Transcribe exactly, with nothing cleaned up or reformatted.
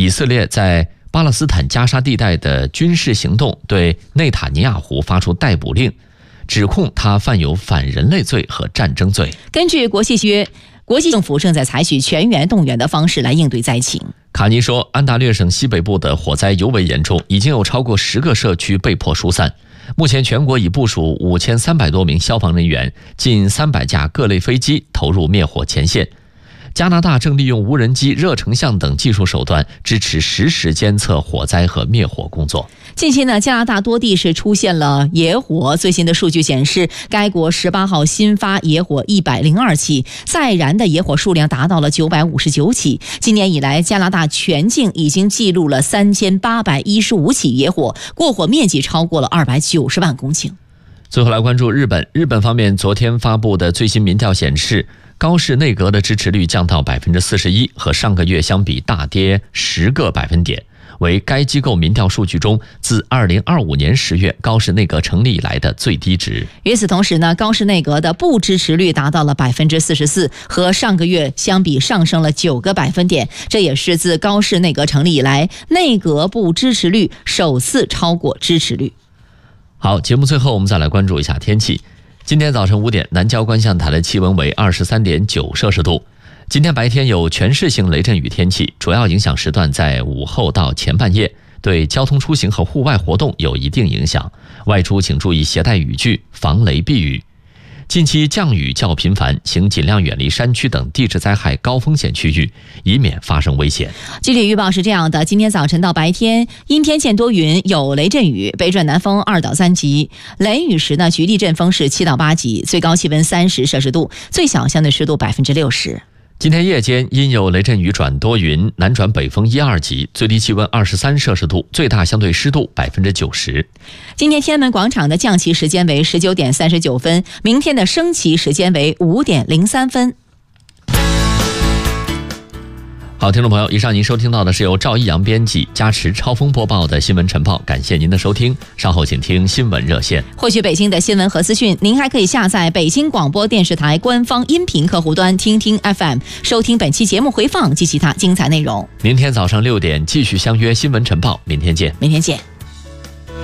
以色列在巴勒斯坦加沙地带的军事行动对内塔尼亚胡发出逮捕令，指控他犯有反人类罪和战争罪。 根据国际约，国际政府正在采取全员动员的方式来应对灾情。 卡尼说，安大略省西北部的火灾尤为严重，已经有超过十个社区被迫疏散。目前全国已部署五千三百多名消防人员，近三百架各类飞机投入灭火前线。加拿大正利用无人机、热成像等技术手段，支持实时监测火灾和灭火工作。 近期呢，加拿大多地是出现了野火。最新的数据显示，该国十八号新发野火一百零二起，在燃的野火数量达到了九百五十九起。今年以来，加拿大全境已经记录了三千八百一十五起野火，过火面积超过了二百九十万公顷。 最后来关注日本，日本方面昨天发布的最新民调显示，高市内阁的支持率降到百分之四十一，和上个月相比大跌十个百分点，为该机构民调数据中自二零二五年十月高市内阁成立以来的最低值。 与此同时呢，高市内阁的不支持率达到了百分之四十四，和上个月相比上升了九个百分点，这也是自高市内阁成立以来内阁不支持率首次超过支持率。 好，节目最后我们再来关注一下天气。今天早晨五点，南郊观象台的气温为 二十三点九摄氏度。今天白天有全市性雷阵雨天气，主要影响时段在午后到前半夜，对交通出行和户外活动有一定影响。外出请注意携带雨具，防雷避雨。近期降雨较频繁，请尽量远离山区等地质灾害高风险区域，以免发生危险。 具体预报是这样的：今天早晨到白天，阴天见多云，有雷阵雨，北转南风二到三级。雷雨时呢，局地阵风是七到八级，最高气温三十摄氏度，最小相对湿度百分之六十。 今天夜间因有雷阵雨转多云，南转北风一二级，最低气温二十三摄氏度，最大相对湿度百分之九十。 今天天安门广场的降旗时间为十九点三十九分，明天的升旗时间为五点零三分。 好，听众朋友，以上您收听到的是由赵一阳编辑、加持超风播报的新闻晨报，感谢您的收听。稍后请听新闻热线。 获取北京的新闻和资讯，您还可以下载北京广播电视台官方音频客户端听听 F M， 收听本期节目回放及其他精彩内容。 明天早上六点继续相约新闻晨报，明天见。 明天见。